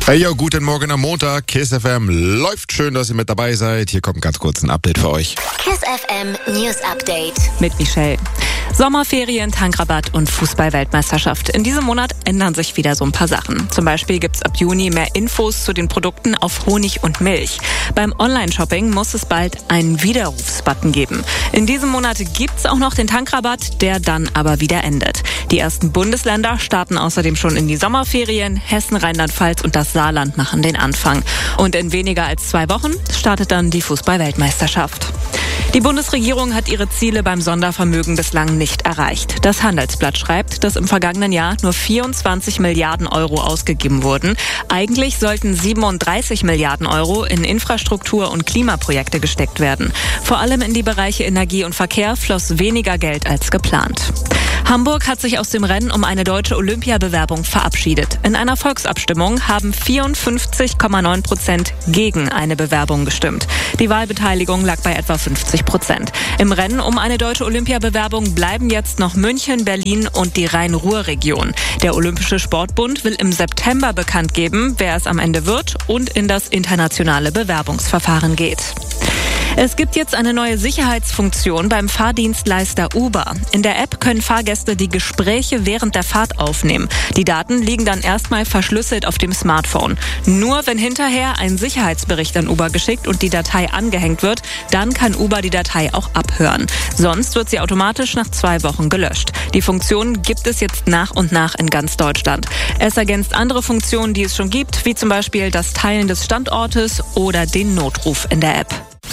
Hey, yo, guten Morgen am Montag. KISS FM läuft. Schön, dass ihr mit dabei seid. Hier kommt ganz kurz ein Update für euch. KISS FM News Update. Mit Michelle. Sommerferien, Tankrabatt und Fußball-Weltmeisterschaft. In diesem Monat ändern sich wieder so ein paar Sachen. Zum Beispiel gibt's ab Juni mehr Infos zu den Produkten auf Honig und Milch. Beim Online-Shopping muss es bald einen Widerrufsbutton geben. In diesem Monat gibt's auch noch den Tankrabatt, der dann aber wieder endet. Die ersten Bundesländer starten außerdem schon in die Sommerferien. Hessen, Rheinland-Pfalz und das Saarland machen den Anfang. Und in weniger als 2 Wochen startet dann die Fußball-Weltmeisterschaft. Die Bundesregierung hat ihre Ziele beim Sondervermögen bislang nicht erreicht. Das Handelsblatt schreibt, dass im vergangenen Jahr nur 24 Milliarden Euro ausgegeben wurden. Eigentlich sollten 37 Milliarden Euro in Infrastruktur- und Klimaprojekte gesteckt werden. Vor allem in die Bereiche Energie und Verkehr floss weniger Geld als geplant. Hamburg hat sich aus dem Rennen um eine deutsche Olympiabewerbung verabschiedet. In einer Volksabstimmung haben 54,9% gegen eine Bewerbung gestimmt. Die Wahlbeteiligung lag bei etwa 50%. Im Rennen um eine deutsche Olympiabewerbung bleiben jetzt noch München, Berlin und die Rhein-Ruhr-Region. Der Olympische Sportbund will im September bekannt geben, wer es am Ende wird und in das internationale Bewerbungsverfahren geht. Es gibt jetzt eine neue Sicherheitsfunktion beim Fahrdienstleister Uber. In der App können Fahrgäste die Gespräche während der Fahrt aufnehmen. Die Daten liegen dann erstmal verschlüsselt auf dem Smartphone. Nur wenn hinterher ein Sicherheitsbericht an Uber geschickt und die Datei angehängt wird, dann kann Uber die Datei auch abhören. Sonst wird sie automatisch nach 2 Wochen gelöscht. Die Funktion gibt es jetzt nach und nach in ganz Deutschland. Es ergänzt andere Funktionen, die es schon gibt, wie zum Beispiel das Teilen des Standortes oder den Notruf in der App.